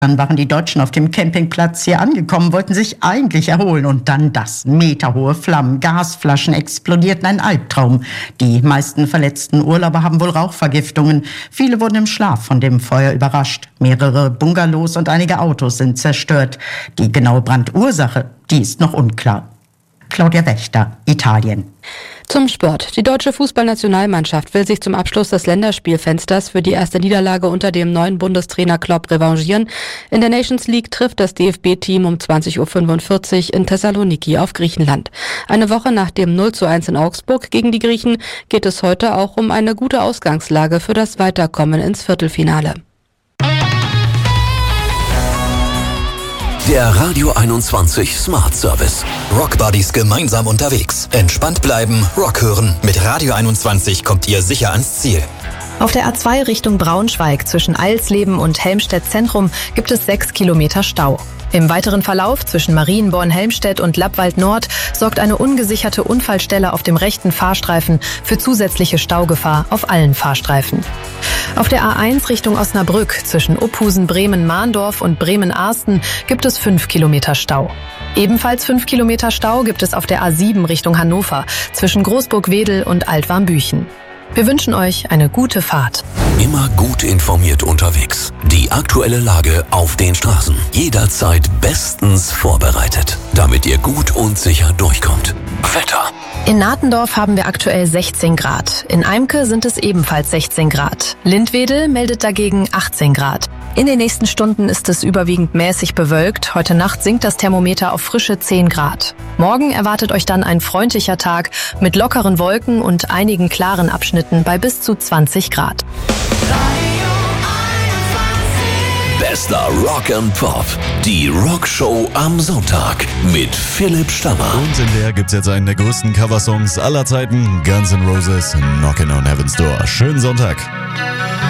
Dann waren die Deutschen auf dem Campingplatz hier angekommen, wollten sich eigentlich erholen und dann das. Meterhohe Flammen, Gasflaschen explodierten, ein Albtraum. Die meisten verletzten Urlauber haben wohl Rauchvergiftungen. Viele wurden im Schlaf von dem Feuer überrascht. Mehrere Bungalows und einige Autos sind zerstört. Die genaue Brandursache, die ist noch unklar. Claudia Wächter, Italien. Zum Sport. Die deutsche Fußballnationalmannschaft will sich zum Abschluss des Länderspielfensters für die erste Niederlage unter dem neuen Bundestrainer Klopp revanchieren. In der Nations League trifft das DFB-Team um 20:45 Uhr in Thessaloniki auf Griechenland. Eine Woche nach dem 0:1 in Augsburg gegen die Griechen geht es heute auch um eine gute Ausgangslage für das Weiterkommen ins Viertelfinale. Der Radio 21 Smart Service. Rockbuddies gemeinsam unterwegs. Entspannt bleiben, Rock hören. Mit Radio 21 kommt ihr sicher ans Ziel. Auf der A2 Richtung Braunschweig zwischen Eilsleben und Helmstedt Zentrum gibt es 6 Kilometer Stau. Im weiteren Verlauf zwischen Marienborn-Helmstedt und Lappwald Nord sorgt eine ungesicherte Unfallstelle auf dem rechten Fahrstreifen für zusätzliche Staugefahr auf allen Fahrstreifen. Auf der A1 Richtung Osnabrück zwischen Uphusen, Bremen-Mahndorf und Bremen-Arsten gibt es 5 Kilometer Stau. Ebenfalls 5 Kilometer Stau gibt es auf der A7 Richtung Hannover zwischen Großburg-Wedel und Altwarmbüchen. Wir wünschen euch eine gute Fahrt. Immer gut informiert unterwegs. Die aktuelle Lage auf den Straßen. Jederzeit bestens vorbereitet, damit ihr gut und sicher durchkommt. Wetter. In Nahtendorf haben wir aktuell 16 Grad. In Eimke sind es ebenfalls 16 Grad. Lindwedel meldet dagegen 18 Grad. In den nächsten Stunden ist es überwiegend mäßig bewölkt. Heute Nacht sinkt das Thermometer auf frische 10 Grad. Morgen erwartet euch dann ein freundlicher Tag mit lockeren Wolken und einigen klaren Abschnitten bei bis zu 20 Grad. Bester Rock and Pop. Die Rockshow am Sonntag mit Philipp Stammer. Und in der gibt's jetzt einen der größten Coversongs aller Zeiten. Guns N' Roses, Knockin' on Heaven's Door. Schönen Sonntag.